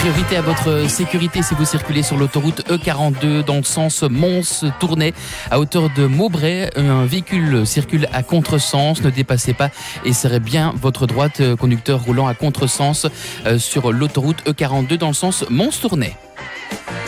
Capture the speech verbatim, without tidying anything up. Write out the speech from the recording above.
Priorité à votre sécurité si vous circulez sur l'autoroute E quarante-deux dans le sens Mons-Tournai à hauteur de Maubray. Un véhicule circule à contresens, ne dépassez pas et serrez bien votre droite, conducteur roulant à contresens sur l'autoroute E quarante-deux dans le sens Mons-Tournai.